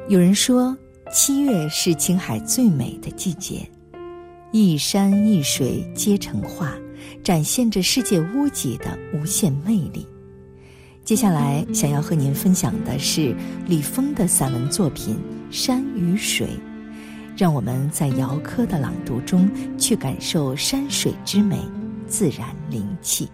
有人说，7月是青海最美的季节，一山一水皆成画，展现着世界屋脊的无限魅力。接下来想要和您分享的是李峰的散文作品《山与水》，让我们在姚科的朗读中去感受山水之美，自然灵气。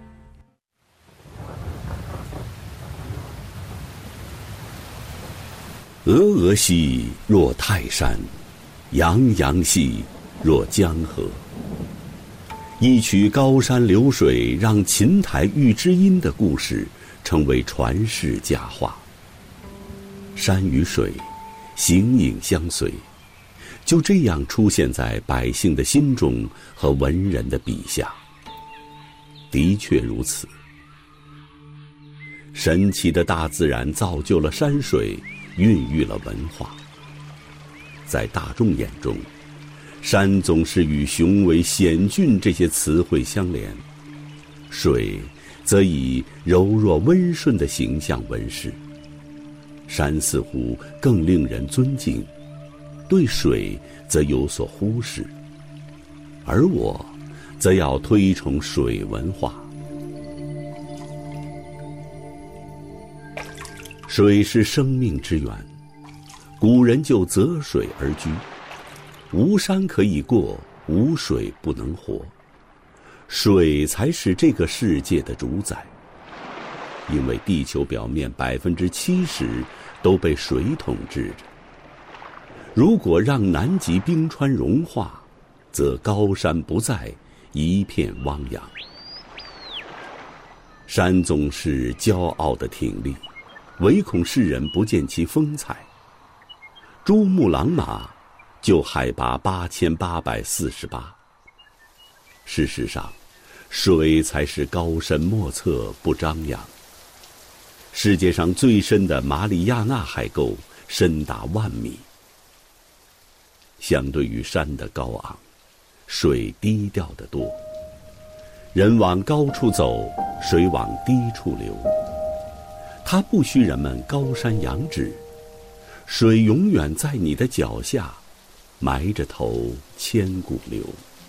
峨峨兮若泰山，洋洋兮若江河。一曲高山流水让琴台遇知音的故事成为传世佳话。山与水形影相随，就这样出现在百姓的心中和文人的笔下。的确如此，神奇的大自然造就了山水，孕育了文化。在大众眼中，山总是与雄伟险峻这些词汇相连，水则以柔弱温顺的形象问世。山似乎更令人尊敬，对水则有所忽视，而我则要推崇水文化。水是生命之源，古人就择水而居，无山可以过，无水不能活。水才是这个世界的主宰，因为地球表面70%都被水统治着。如果让南极冰川融化，则高山不再，一片汪洋。山总是骄傲地挺立，唯恐世人不见其风采。珠穆朗玛就海拔8848。事实上，水才是高深莫测不张扬。世界上最深的马里亚纳海沟深达10000米。相对于山的高昂，水低调得多。人往高处走，水往低处流。它不需人们高山仰止，水永远在你的脚下，埋着头千古流。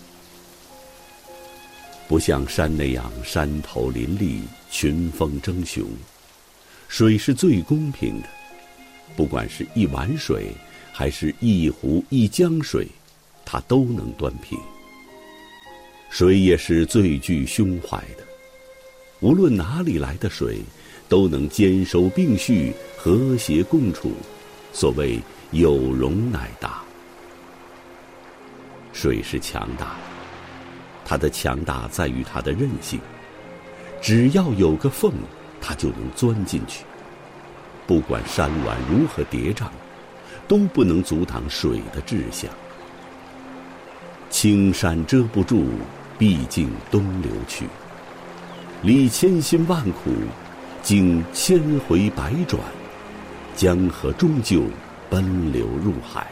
不像山那样山头林立，群峰争雄，水是最公平的，不管是一碗水，还是一湖一江水，它都能端平。水也是最具胸怀的，无论哪里来的水，都能兼收并蓄，和谐共处，所谓有容乃大。水是强大的，它的强大在于它的韧性，只要有个缝，它就能钻进去。不管山峦如何叠嶂，都不能阻挡水的志向。青山遮不住，毕竟东流去。历千辛万苦，经千回百转，江河终究奔流入海。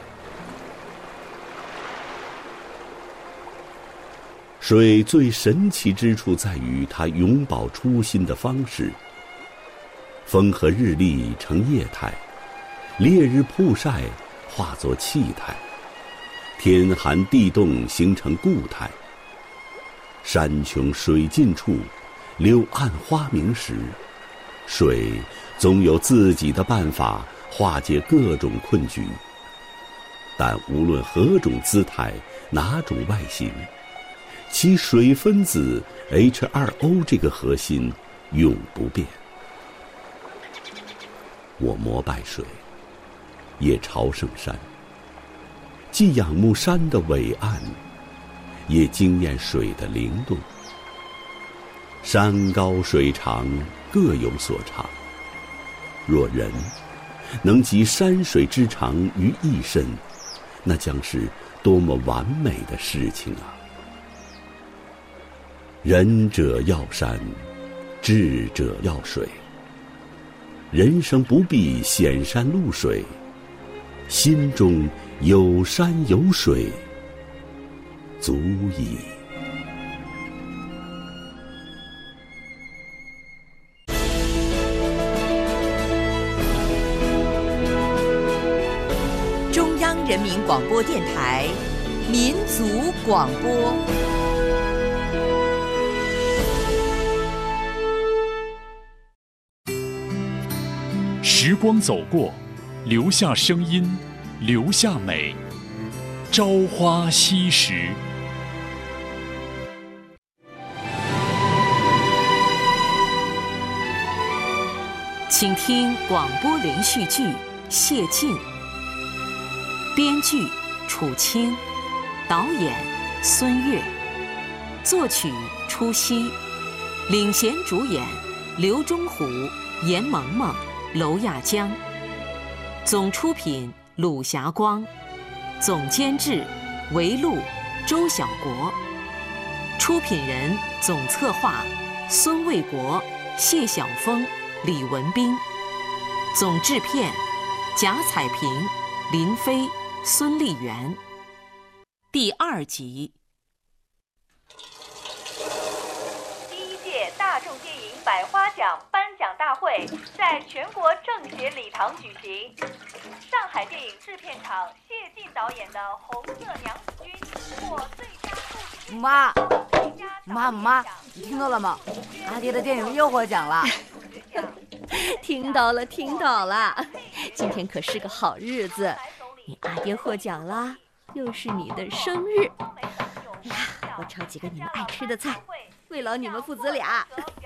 水最神奇之处在于它永葆初心的方式。风和日丽成液态，烈日曝晒化作气态，天寒地冻形成固态。山穷水尽处，柳暗花明时，水总有自己的办法化解各种困局。但无论何种姿态，哪种外形，其水分子 H2O 这个核心永不变。我膜拜水，也朝圣山，既仰慕山的伟岸，也惊艳水的灵动。山高水长，各有所长。若人能集山水之长于一身，那将是多么完美的事情啊！仁者要山，智者要水。人生不必显山露水，心中有山有水，足矣。 中央人民广播电台民族广播。 时光走过，留下声音，留下美。朝花夕拾。 请听广播连续剧《谢晋》，编剧楚清，导演孙越，作曲初熙，领衔主演刘忠虎、严萌萌、娄亚江，总出品鲁霞光，总监制韦璐、周晓国，出品人、总策划孙卫国、谢晓峰、李文斌，总制片贾彩萍、林飞、孙丽媛。第2集。 第1届大众电影百花奖颁奖大会在全国政协礼堂举行。上海电影制片厂谢晋导演的《红色娘子军》获最佳故事。 妈，你听到了吗？阿爹的电影又获奖了。 听到了。今天可是个好日子，你阿爹获奖了，又是你的生日。哎呀，我炒几个你们爱吃的菜，慰劳你们父子俩。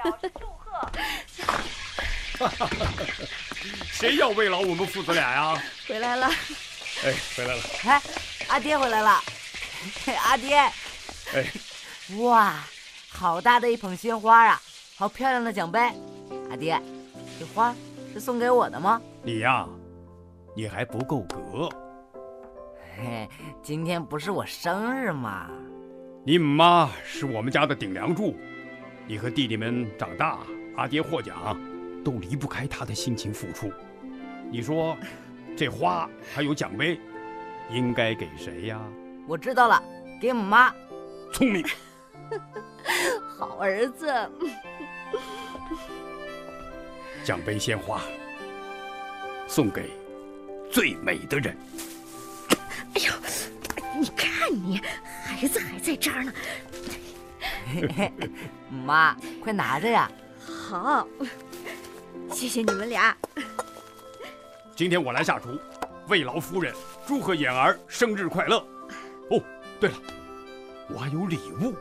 谁要慰劳我们父子俩呀？ 回来了。 回来了。 阿爹回来了。阿爹。哇，好大的一捧鲜花啊，好漂亮的奖杯。阿爹，这花是送给我的吗？ 你呀，你还不够格。 今天不是我生日吗？ 你妈是我们家的顶梁柱，你和弟弟们长大，阿爹获奖，都离不开他的辛勤付出。你说，这花还有奖杯，应该给谁呀？ 我知道了，给我妈。 聪明。 好儿子。 奖杯鲜花送给最美的人。 哎呦，你看你，孩子还在这儿呢。 妈，快拿着呀。 好，谢谢你们俩。 今天我来下厨，慰劳夫人，祝贺眼儿生日快乐。哦，对了，我还有礼物